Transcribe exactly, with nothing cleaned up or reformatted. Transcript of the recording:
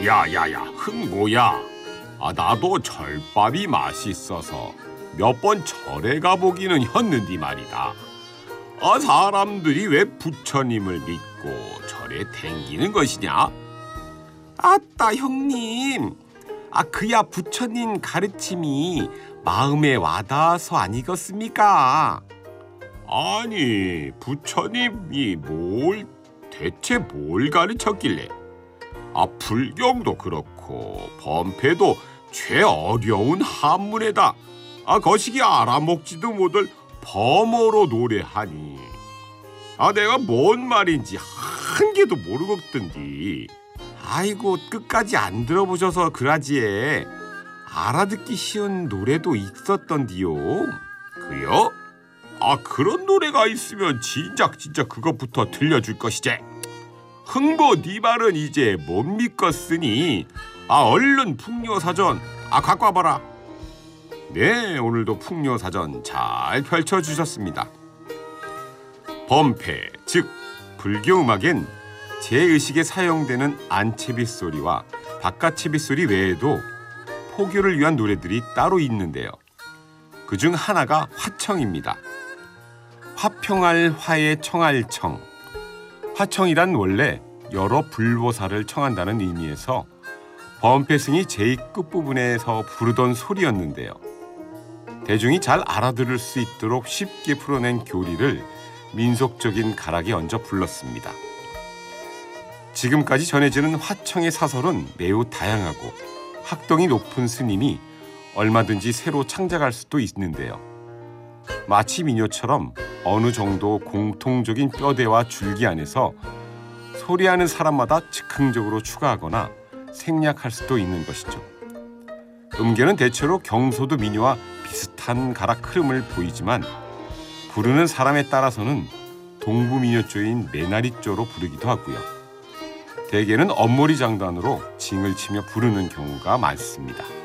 야야야 흥보야, 아 나도 절밥이 맛있어서 몇 번 절에 가보기는 했는데 말이다. 아 사람들이 왜 부처님을 믿고 절에 댕기는 것이냐? 아따 형님, 아 그야 부처님 가르침이 마음에 와닿아서 아니겠습니까? 아니 부처님이 뭘 대체 뭘 가르쳤길래? 아 불경도 그렇고 범패도 최어려운 한문에다 아 거시기 알아먹지도 못할 범어로 노래하니 아 내가 뭔 말인지 한 개도 모르겠던디. 아이고 끝까지 안 들어보셔서 그러지에 알아듣기 쉬운 노래도 있었던디요. 그요? 아 그런 노래가 있으면 진작 진짜 그것부터 들려줄 것이지. 흥보 네 말은 이제 못 믿겠으니 아 얼른 풍요사전 아 갖고 와봐라. 네, 오늘도 풍요사전 잘 펼쳐주셨습니다. 범패 즉 불교음악엔 제의식에 사용되는 안채비 소리와 바깥채비 소리 외에도 포교를 위한 노래들이 따로 있는데요. 그중 하나가 화청입니다. 화평할 화의 청할 청. 화청이란 원래 여러 불보살을 청한다는 의미에서 범패승이 제의 끝부분에서 부르던 소리였는데요. 대중이 잘 알아들을 수 있도록 쉽게 풀어낸 교리를 민속적인 가락에 얹어 불렀습니다. 지금까지 전해지는 화청의 사설은 매우 다양하고 학동이 높은 스님이 얼마든지 새로 창작할 수도 있는데요. 마치 민요처럼 어느 정도 공통적인 뼈대와 줄기 안에서 소리하는 사람마다 즉흥적으로 추가하거나 생략할 수도 있는 것이죠. 음계는 대체로 경소도 민요와 비슷한 가락 흐름을 보이지만 부르는 사람에 따라서는 동부민요조인 매나리조로 부르기도 하고요. 대개는 엄모리 장단으로 징을 치며 부르는 경우가 많습니다.